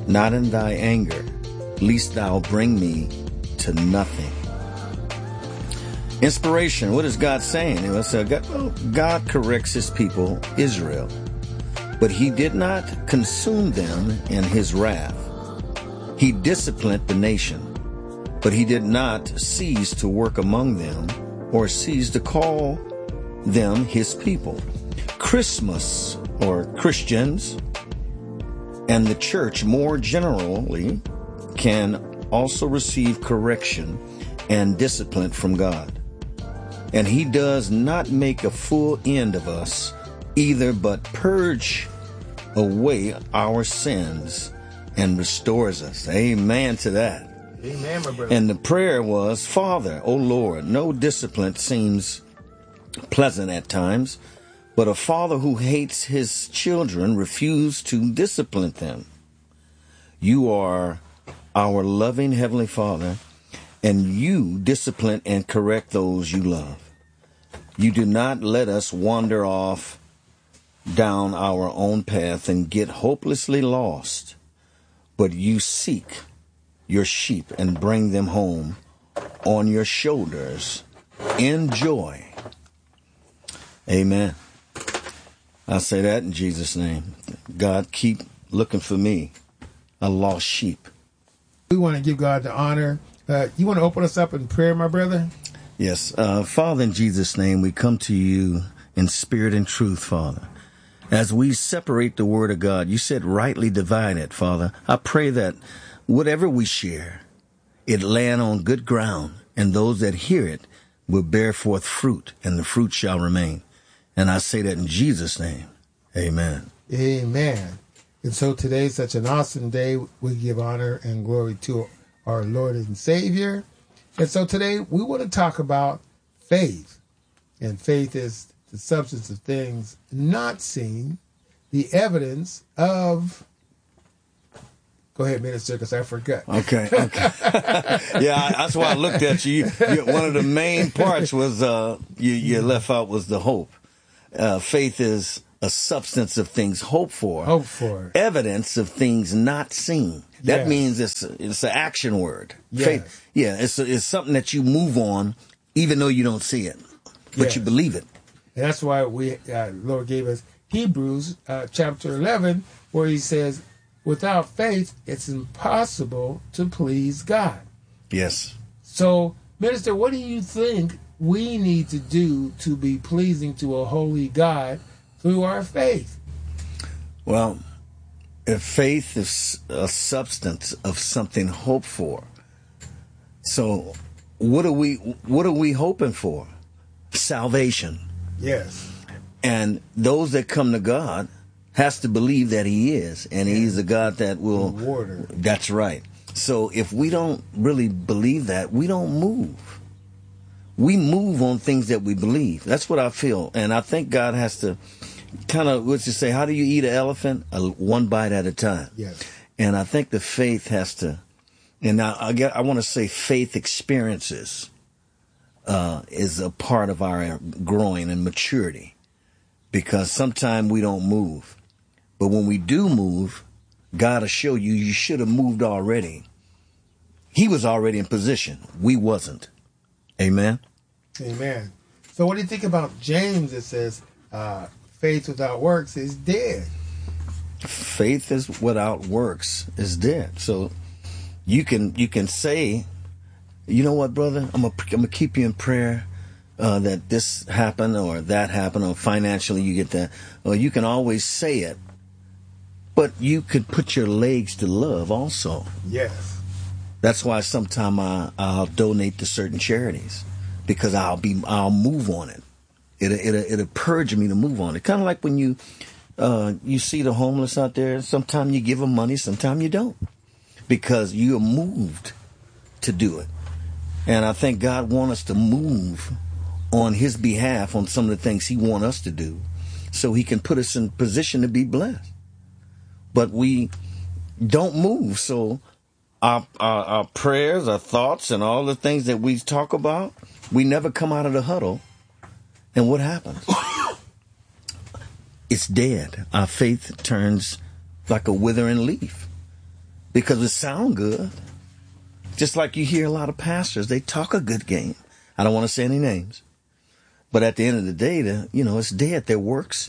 not in thy anger, lest thou bring me to nothing. Inspiration. What is God saying? God corrects his people, Israel, but he did not consume them in his wrath. He disciplined the nation, but he did not cease to work among them or cease to call them his people. Christmas, or Christians, and the church more generally can also receive correction and discipline from God. And he does not make a full end of us either, but purge away our sins and restores us. Amen to that. Amen, my brother. And the prayer was, Father, O Lord, no discipline seems pleasant at times, but a father who hates his children refuses to discipline them. You are our loving Heavenly Father, and you discipline and correct those you love. You do not let us wander off down our own path and get hopelessly lost, but you seek your sheep and bring them home on your shoulders in joy. Amen. I say that in Jesus' name. God, keep looking for me, a lost sheep. We want to give God the honor. You want to open us up in prayer, my brother? Yes. Father, in Jesus' name, we come to you in spirit and truth, Father. As we separate the word of God, you said rightly divide it, Father. I pray that whatever we share, it land on good ground, and those that hear it will bear forth fruit, and the fruit shall remain. And I say that in Jesus' name. Amen. Amen. And so today is such an awesome day. We give honor and glory to our Lord and Savior. And so today we want to talk about faith. And faith is the substance of things not seen, the evidence of... Go ahead, Minister, because I forgot. Okay. Yeah, that's why I looked at you. One of the main parts was you left out was the hope. Faith is a substance of things hoped for. Hope for. Evidence of things not seen. That Yes. means it's an action word. Yes. Faith. Yeah, it's something that you move on even though you don't see it, but Yes. you believe it. And that's why Lord gave us Hebrews chapter 11, where he says, without faith, it's impossible to please God. Yes. So, Minister, what do you think we need to do to be pleasing to a holy God through our faith? Well, if faith is a substance of something hoped for, so what are we hoping for? Salvation. Yes. And those that come to God has to believe that he is, and he's a God that will... Rewarder. That's right. So if we don't really believe that, we don't move. We move on things that we believe. That's what I feel. And I think God has to kind of, what's you say, how do you eat an elephant? One bite at a time. Yes. And I think the faith has to, and now I want to say faith experiences is a part of our growing and maturity, because sometimes we don't move. But when we do move, God will show you should have moved already. He was already in position. We wasn't. Amen? Amen. So what do you think about James that says faith without works is dead? Faith is without works is dead. So you can say, you know what, brother? I'm gonna keep you in prayer that this happened or that happened, or financially you get that. Or you can always say it, but you could put your legs to love also. Yes. That's why sometimes I'll donate to certain charities, because I'll move on it. It'll purge me to move on it. Kind of like when you see the homeless out there. Sometimes you give them money, sometimes you don't, because you're moved to do it. And I think God wants us to move on his behalf on some of the things he wants us to do, so he can put us in position to be blessed. But we don't move. So our prayers, our thoughts, and all the things that we talk about, we never come out of the huddle. And what happens? It's dead. Our faith turns like a withering leaf. because it sounds good. Just like you hear a lot of pastors, they talk a good game. I don't want to say any names. But at the end of the day, it's dead. The works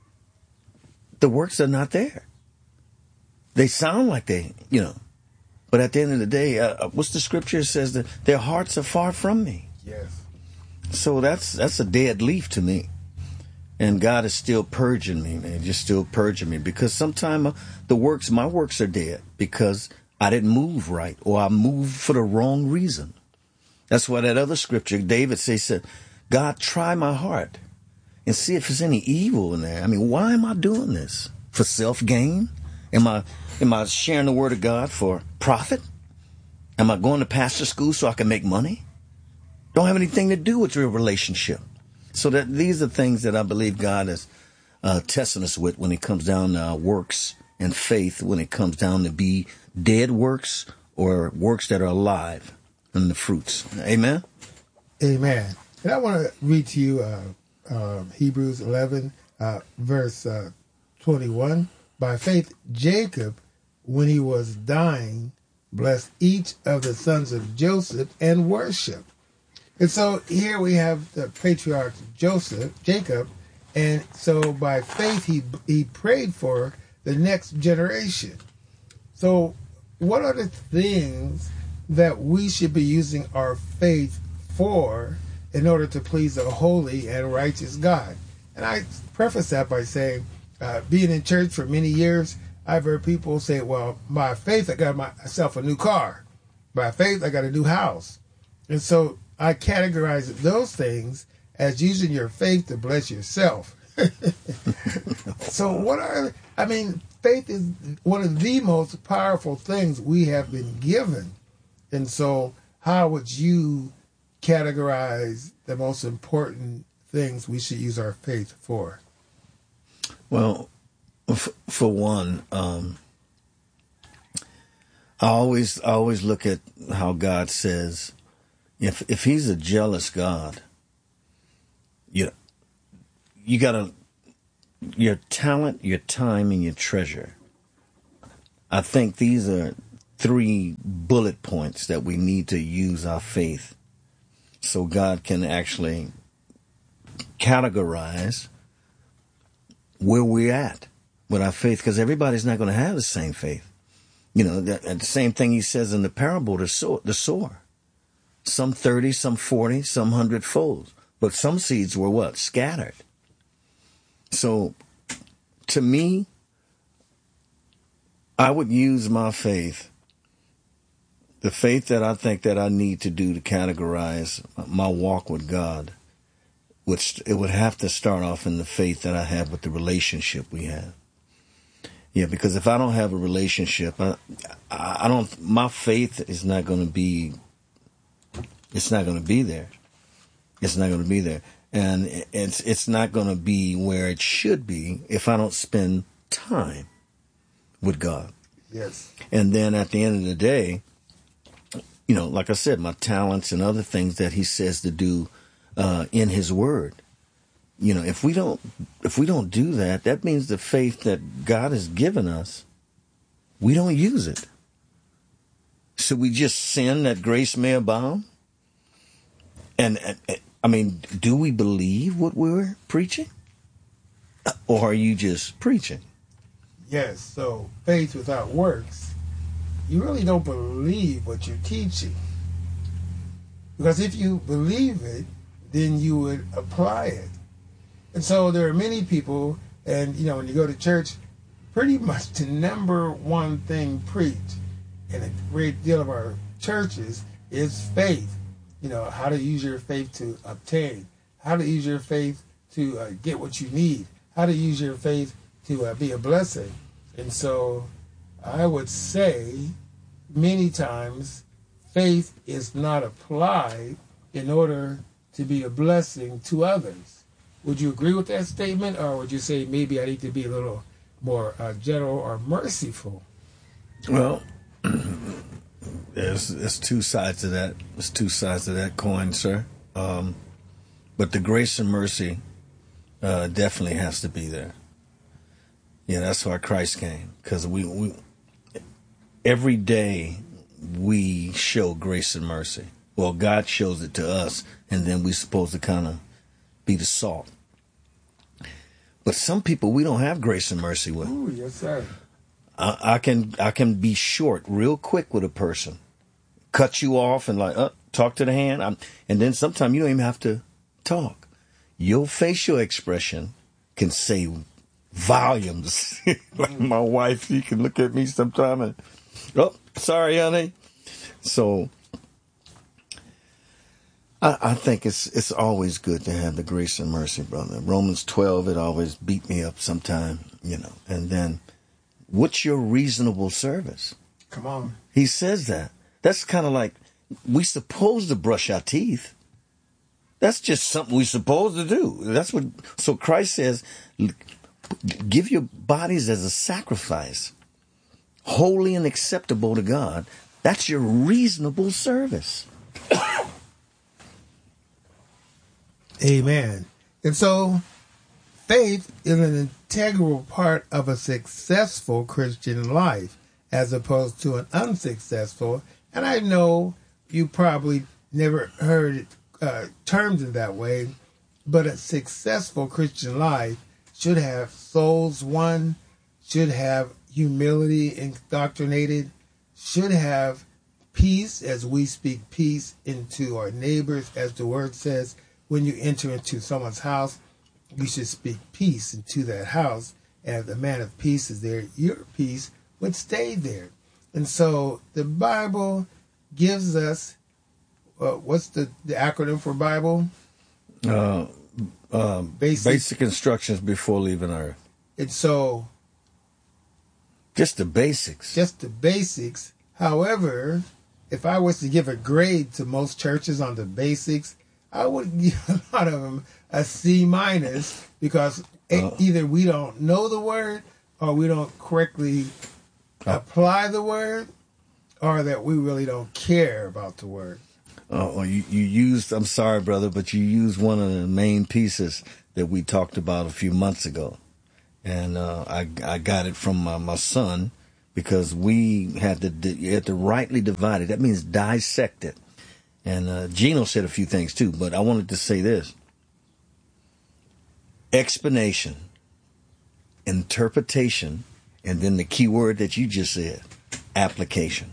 are not there. They sound like but at the end of the day, what's the scripture? It says that their hearts are far from me. Yes. So that's a dead leaf to me. And God is still purging me, man. Just still purging me. Because sometimes my works are dead because I didn't move right, or I moved for the wrong reason. That's why that other scripture, David said, God, try my heart and see if there's any evil in there. I mean, why am I doing this? For self-gain? Am I sharing the word of God for profit? Am I going to pastor school so I can make money? Don't have anything to do with your relationship. So that these are things that I believe God is testing us with when it comes down to works and faith, when it comes down to be dead works or works that are alive in the fruits. Amen? Amen. And I want to read to you Hebrews 11, verse 21. By faith, Jacob, when he was dying, blessed each of the sons of Joseph and worshiped. And so here we have the patriarch Jacob, and so by faith he prayed for the next generation. So what are the things that we should be using our faith for in order to please a holy and righteous God? And I preface that by saying, being in church for many years, I've heard people say, well, by faith I got myself a new car. By faith I got a new house. And so I categorize those things as using your faith to bless yourself. So faith is one of the most powerful things we have been given. And so how would you categorize the most important things we should use our faith for? Well, for one, I always look at how God says, if He's a jealous God, you gotta, your talent, your time, and your treasure. I think these are 3 bullet points that we need to use our faith so God can actually categorize where we're at with our faith, because everybody's not going to have the same faith. The same thing He says in the parable, the sower. Some 30, some 40, some 100-fold. But some seeds were what? Scattered. So, to me, I would use my faith, the faith that I think that I need to do to categorize my walk with God, which it would have to start off in the faith that I have with the relationship we have. Yeah, because if I don't have a relationship, my faith is not going to be, it's not going to be there. It's not going to be there. And it's not going to be where it should be if I don't spend time with God. Yes. And then at the end of the day, like I said, my talents and other things that He says to do in His Word. If we don't do that, that means the faith that God has given us, we don't use it. So we just sin that grace may abound. And do we believe what we're preaching? Or are you just preaching? Yes, so faith without works, you really don't believe what you're teaching. Because if you believe it, then you would apply it. And so there are many people, and when you go to church, pretty much the number one thing preached in a great deal of our churches is faith. How to use your faith to obtain, how to use your faith to get what you need, how to use your faith to be a blessing. And so I would say many times faith is not applied in order to be a blessing to others. Would you agree with that statement, or would you say maybe I need to be a little more general or merciful? Well, there's 2 sides to that. There's 2 sides to that coin, sir. But the grace and mercy definitely has to be there. Yeah, that's why Christ came. Because every day we show grace and mercy. Well, God shows it to us, and then we're supposed to kind of be the salt. But some people we don't have grace and mercy with. Ooh, yes, sir. I can be short real quick with a person, cut you off and talk to the hand, and then sometimes you don't even have to talk. Your facial expression can say volumes. Like my wife, she can look at me sometime and, oh, sorry, honey. So I think it's always good to have the grace and mercy, brother. Romans 12, it always beat me up sometime, And then, what's your reasonable service? Come on. He says that. That's kind of like, we supposed to brush our teeth. That's just something we're supposed to do. So Christ says, give your bodies as a sacrifice, holy and acceptable to God. That's your reasonable service. Amen. And so faith is an integral part of a successful Christian life as opposed to an unsuccessful. And I know you probably never heard terms in that way, but a successful Christian life should have souls won, should have humility indoctrinated, should have peace as we speak peace into our neighbors, as the word says. When you enter into someone's house, you should speak peace into that house. And if the man of peace is there, your peace would stay there. And so the Bible gives us, what's the acronym for Bible? Basic instructions before leaving Earth. And so... Just the basics. Just the basics. However, if I was to give a grade to most churches on the basics, I would give a lot of them a C minus because either we don't know the word or we don't correctly apply the word or that we really don't care about the word. You used, I'm sorry, brother, but you used one of the main pieces that we talked about a few months ago. And I got it from my son because we had to rightly divide it. That means dissect it. And Gino said a few things too, but I wanted to say this. Explanation, interpretation, and then the key word that you just said, application.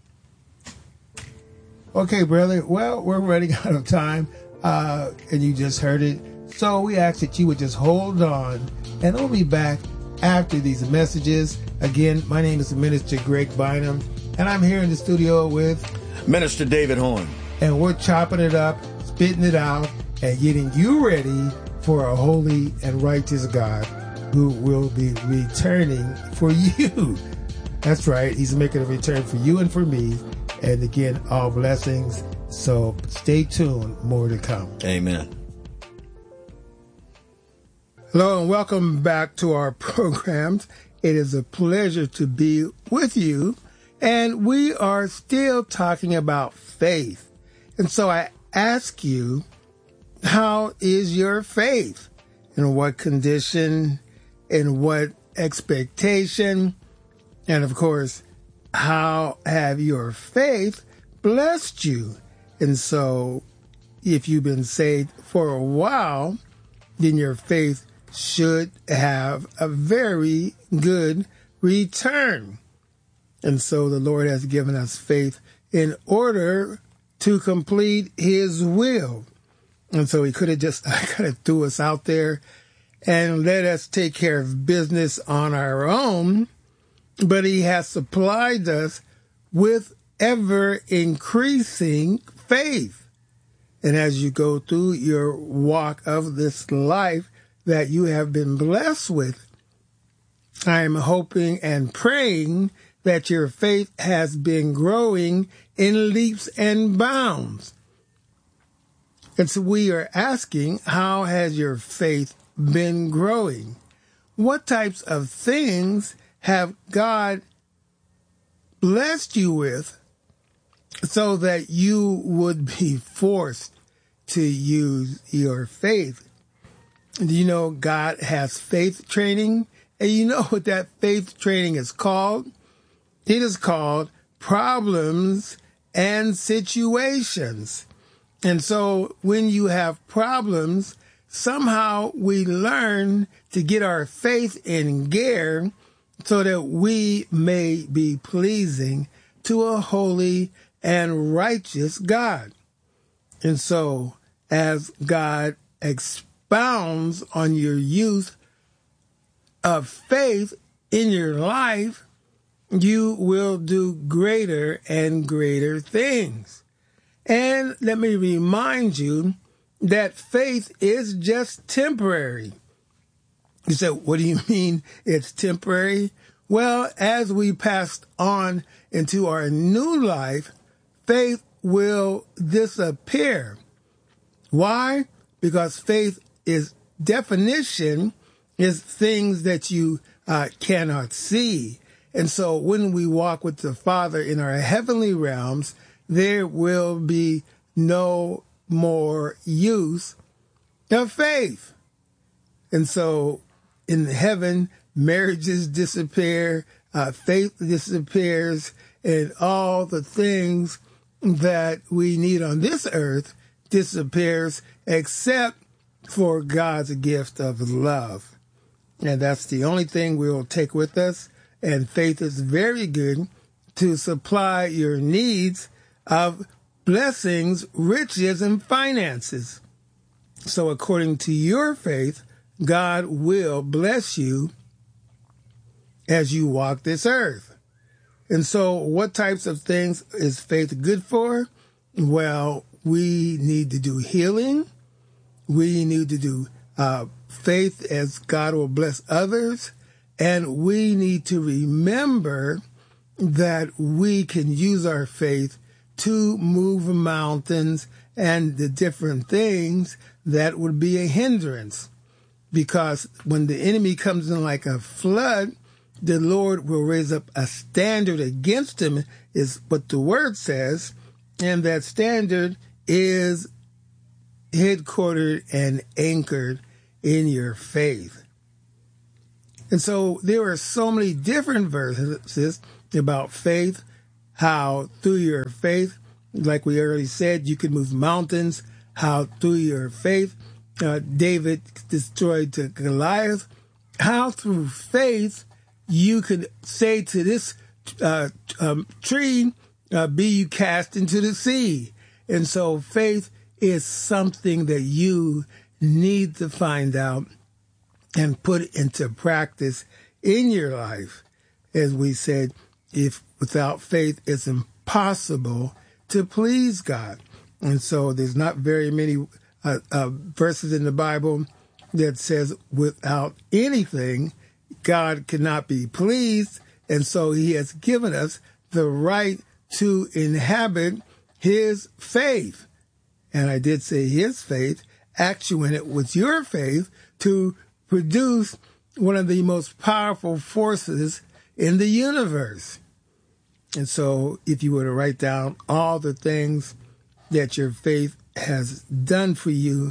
Okay, brother. Well, we're running out of time, and you just heard it. So we ask that you would just hold on, and we'll be back after these messages. Again, my name is Minister Greg Bynum, and I'm here in the studio with Minister David Horn. And we're chopping it up, spitting it out, and getting you ready for a holy and righteous God who will be returning for you. That's right. He's making a return for you and for me. And again, all blessings. So stay tuned. More to come. Amen. Hello and welcome back to our programs. It is a pleasure to be with you. And we are still talking about faith. And so I ask you, how is your faith? In what condition? In what expectation? And of course, how have your faith blessed you? And so if you've been saved for a while, then your faith should have a very good return. And so the Lord has given us faith in order to complete his will. And so he could have just kind of threw us out there and let us take care of business on our own. But he has supplied us with ever increasing faith. And as you go through your walk of this life that you have been blessed with, I am hoping and praying that your faith has been growing in leaps and bounds. And so we are asking, how has your faith been growing? What types of things have God blessed you with so that you would be forced to use your faith? Do you know God has faith training? And you know what that faith training is called? It is called problems and situations. And so when you have problems, somehow we learn to get our faith in gear so that we may be pleasing to a holy and righteous God. And so as God expounds on your use of faith in your life, you will do greater and greater things. And let me remind you that faith is just temporary. You say, what do you mean it's temporary? Well, as we pass on into our new life, faith will disappear. Why? Because faith is definition is things that you cannot see. And so when we walk with the Father in our heavenly realms, there will be no more use of faith. And so in heaven, marriages disappear, faith disappears, and all the things that we need on this earth disappears except for God's gift of love. And that's the only thing we will take with us. And faith is very good to supply your needs of blessings, riches, and finances. So according to your faith, God will bless you as you walk this earth. And so what types of things is faith good for? Well, we need to do healing. We need to do faith as God will bless others. And we need to remember that we can use our faith to move mountains and the different things that would be a hindrance. Because when the enemy comes in like a flood, the Lord will raise up a standard against him, is what the word says. And that standard is headquartered and anchored in your faith. And so there are so many different verses about faith, how through your faith, like we already said, you can move mountains, how through your faith, David destroyed Goliath, how through faith you can say to this tree, be you cast into the sea. And so faith is something that you need to find out and put into practice in your life. As we said, if without faith, it's impossible to please God. And so there's not very many verses in the Bible that says without anything, God cannot be pleased. And so he has given us the right to inhabit his faith. And I did say his faith, actuate with your faith to produce one of the most powerful forces in the universe. And so if you were to write down all the things that your faith has done for you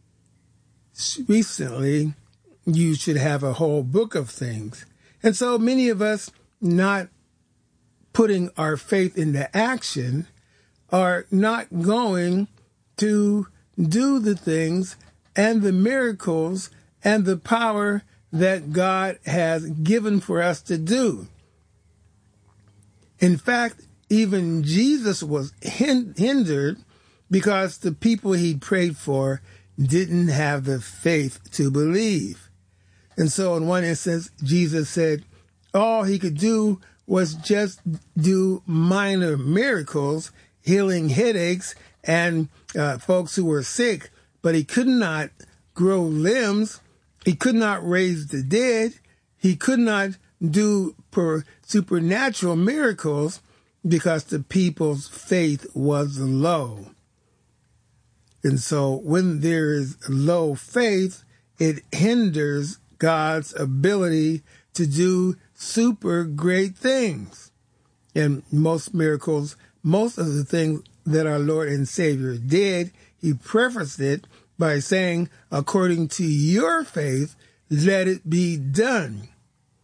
recently, you should have a whole book of things. And so many of us not putting our faith into action are not going to do the things and the miracles and the power that God has given for us to do. In fact, even Jesus was hindered because the people he prayed for didn't have the faith to believe. And so in one instance, Jesus said all he could do was just do minor miracles, healing headaches and folks who were sick, but he could not grow limbs. He could not raise the dead. He could not do supernatural miracles because the people's faith was low. And so when there is low faith, it hinders God's ability to do super great things. And most miracles, most of the things that our Lord and Savior did, he prefaced it by saying, according to your faith, let it be done.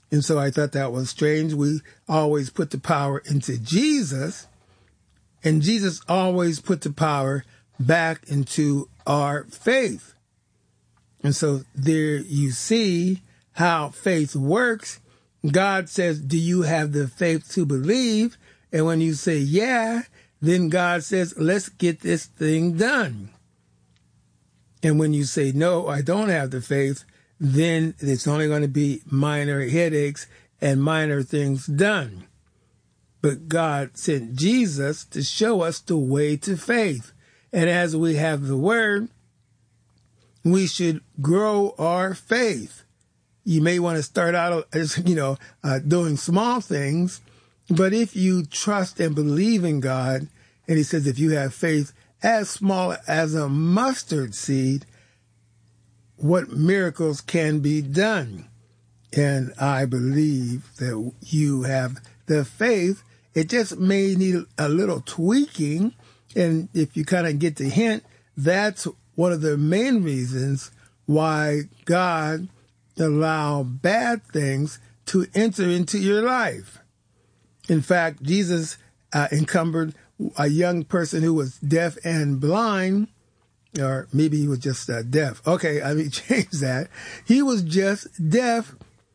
And so I thought that was strange. We always put the power into Jesus, and Jesus always put the power back into our faith. And so there you see how faith works. God says, do you have the faith to believe? And when you say, yeah, then God says, let's get this thing done. And when you say, no, I don't have the faith, then it's only going to be minor headaches and minor things done. But God sent Jesus to show us the way to faith. And as we have the word, we should grow our faith. You may want to start out as, doing small things, but if you trust and believe in God, and he says if you have faith as small as a mustard seed, what miracles can be done? And I believe that you have the faith. It just may need a little tweaking. And if you kind of get the hint, that's one of the main reasons why God allowed bad things to enter into your life. In fact, Jesus encumbered a young person who was deaf and blind, or maybe he was just deaf. Okay, I mean, change that. He was just deaf,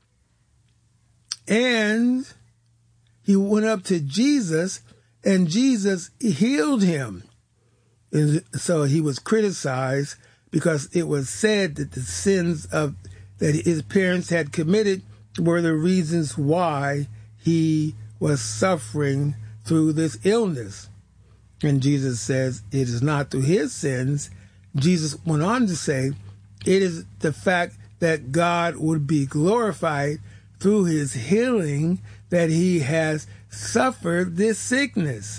and he went up to Jesus, and Jesus healed him. And so he was criticized because it was said that the sins that his parents had committed were the reasons why he was suffering through this illness. And Jesus says it is not through his sins. Jesus went on to say it is the fact that God would be glorified through his healing that he has suffered this sickness.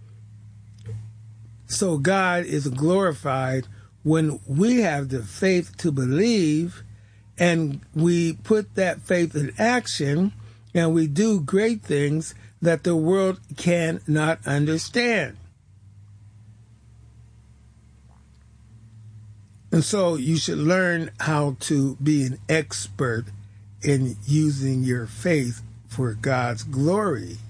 So God is glorified when we have the faith to believe, and we put that faith in action, and we do great things that the world cannot understand. And so you should learn how to be an expert in using your faith for God's glory.